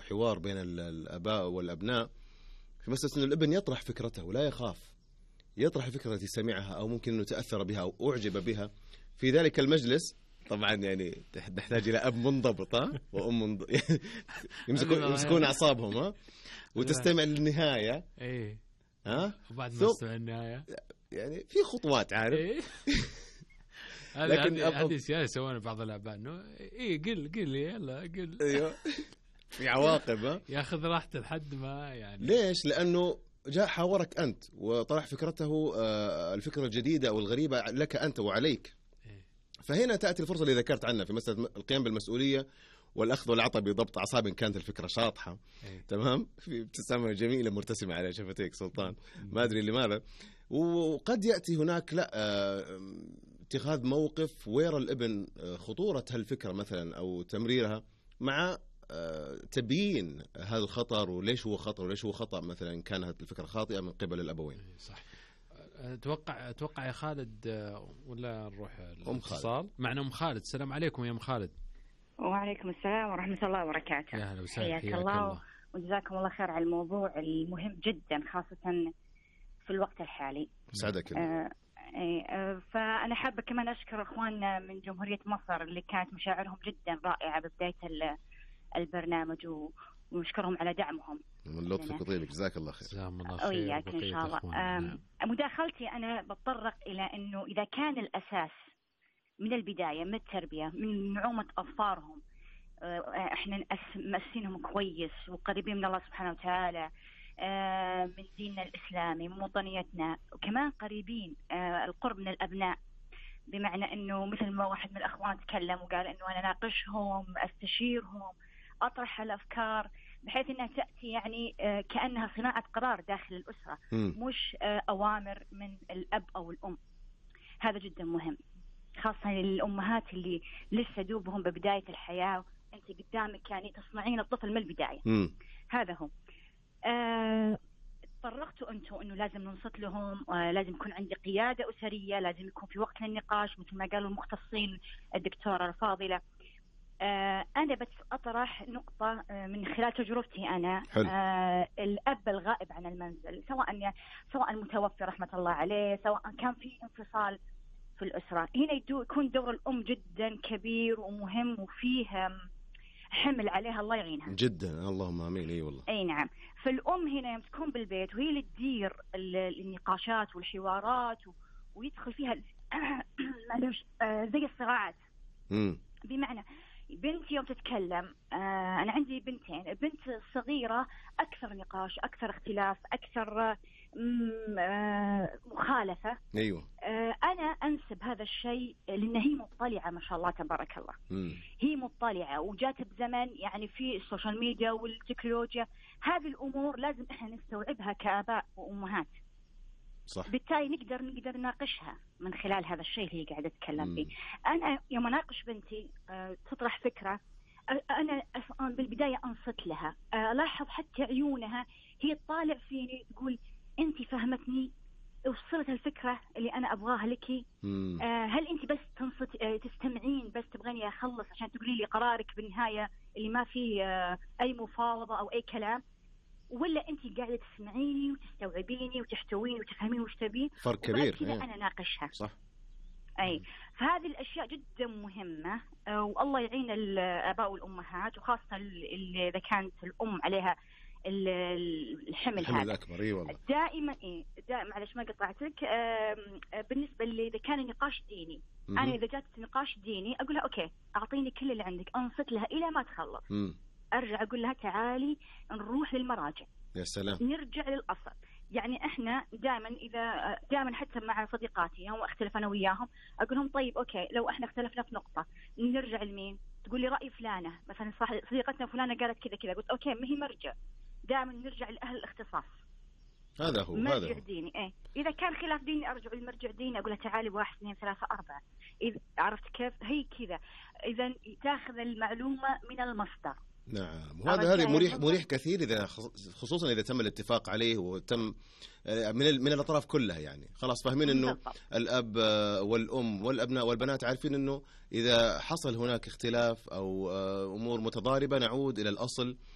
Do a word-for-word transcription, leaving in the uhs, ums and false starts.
حوار بين الآباء والأبناء في مسألة أن الابن يطرح فكرته ولا يخاف يطرح الفكرة التي سمعها أو ممكن أنه تأثر بها أو أعجب بها في ذلك المجلس. طبعا يعني نحتاج إلى أب منضبط وأم منضبط يمسكون يمسكون أعصابهم ها وتستمع للنهاية. إيه ها وبعد ما تستمع للنهاية يعني في خطوات عارف. إيه لكن هذه سياسة سوونا بعض الآباء إنه إيه قل قل يلا قل. أيوه في عواقب ها ياخذ راحته لحد ما يعني. ليش؟ لأنه جاء حاورك أنت وطرح فكرته الفكرة الجديدة أو الغريبة لك أنت وعليك. فهنا تأتي الفرصة اللي ذكرت عنها في مسألة القيام بالمسؤولية والأخذ والعطاء بضبط أعصاب إن كانت الفكرة شاطحة. تمام. في ابتسامة جميلة مرتسمة على شفتيك سلطان ما أدري لماذا. وقد يأتي هناك لا اتخاذ موقف ويرى الابن خطورة هالفكرة مثلا أو تمريرها مع تبيين هذا الخطر وليش هو خطر وليش هو خطأ مثلا كانت الفكرة خاطئة من قبل الأبوين. صح. أتوقع أتوقع يا خالد ولا نروح الاتصال معنا أم خالد. السلام عليكم يا أم خالد. وعليكم السلام ورحمة الله وبركاته. يا هلا وسهلا حياك الله وجزاكم الله خير على الموضوع المهم جدا خاصة في الوقت الحالي. سعدك. آه آه فأنا حابة كمان أشكر أخواننا من جمهورية مصر اللي كانت مشاعرهم جدا رائعة ببداية البرنامج ونشكرهم على دعمهم. من لطفك وطيبك جزاك الله خير. جزاهم الله خير. وياك إن شاء الله. مداخلتي أنا بتطرق إلى إنه إذا كان الأساس من البداية من التربية من نعومة أظفارهم إحنا مأسينهم كويس وقريبين من الله سبحانه وتعالى من ديننا الإسلامي من وطنيتنا وكمان قريبين القرب من الأبناء بمعنى إنه مثل ما واحد من الأخوان تكلم وقال إنه أنا ناقشهم أستشيرهم أطرح الأفكار بحيث أنها تأتي يعني كأنها صناعة قرار داخل الأسرة م. مش أوامر من الأب أو الأم. هذا جدا مهم خاصة للأمهات اللي لسه دوبهم ببداية الحياة أنت قدامك يعني تصنعين الطفل من البداية. م. هذا هو. أه تطرقتوا أنتوا أنه لازم ننصت لهم آه لازم يكون عندي قيادة أسرية لازم يكون في وقت للنقاش مثل ما قالوا المختصين الدكتورة الفاضلة. آه أنا بس أطرح نقطة آه من خلال تجربتي أنا. آه الأب الغائب عن المنزل سواء سواء متوفي رحمة الله عليه سواء كان في انفصال في الأسرة هنا يكون دور الأم جدا كبير ومهم وفيه حمل عليها الله يعينها جدا. اللهم آمين. أي والله. أي نعم. فالأم هنا يوم تكون بالبيت وهي اللي تدير النقاشات والحوارات ويدخل فيها زي الصراعات. م. بمعنى بنتي يوم تتكلم آه أنا عندي بنتين بنت صغيرة أكثر نقاش أكثر اختلاف أكثر آه مخالفة. أيوة. آه أنا أنسب هذا الشيء لأن هي مطلعة ما شاء الله تبارك الله. م. هي مطلعة وجات بزمن يعني في السوشيال ميديا والتكنولوجيا هذه الأمور لازم إحنا نستوعبها كآباء وأمهات. صح. بالتالي نقدر نقدر نناقشها من خلال هذا الشيء اللي هي قاعدة تتكلم فيه. أنا يوم أناقش بنتي أه تطرح فكرة أه أنا بالبداية أنصت لها ألاحظ حتى عيونها هي تطالع فيني تقول أنت فهمتني وصلت الفكرة اللي أنا أبغاها لك. أه هل أنت بس تنصت أه تستمعين بس تبغيني أخلص عشان تقولي لي قرارك بالنهاية اللي ما فيه أه أي مفاوضة أو أي كلام ولا أنت قاعدة تسمعيني وتستوعبيني وتحتويني وتفهمين وش تبين فرق كبير كذا أنا ناقشها. صح. أي فهذه الأشياء جدا مهمة والله يعين الآباء والأمهات وخاصة اللي إذا كانت الأم عليها الحمل, الحمل هذا الأكبر. إيه والله. دائما إيه دائما معلش ما قطعتك بالنسبة اللي إذا كان نقاش ديني م- أنا إذا جات نقاش ديني أقولها أوكي أعطيني كل اللي عندك أنصت لها إلى ما تخلص. م- أرجع أقول لها تعالي نروح للمراجع. يا سلام. نرجع للأصل. يعني إحنا دائما إذا دائما حتى مع صديقاتي يوم أختلف أنا وياهم أقول لهم طيب أوكي لو إحنا اختلفنا في نقطة نرجع لمين؟ تقول لي رأي فلانة مثلا صديقتنا فلانة قالت كذا كذا قلت أوكي ما هي مرجع دائما نرجع لأهل الاختصاص. هذا هو. مرجع هذا ديني. إيه إذا كان خلاف ديني أرجع للمرجع ديني أقول لها تعالي واحد اثنين ثلاثة أربعة. إذا عرفت كيف هي كذا إذا تأخذ المعلومة من المصدر. نعم. وهذا هذا مريح مريح كثير إذا خصوصا إذا تم الاتفاق عليه وتم من من الأطراف كلها يعني خلاص فاهمين إنه الأب والأم والأبناء والبنات عارفين إنه إذا حصل هناك اختلاف أو أمور متضاربة نعود إلى الأصل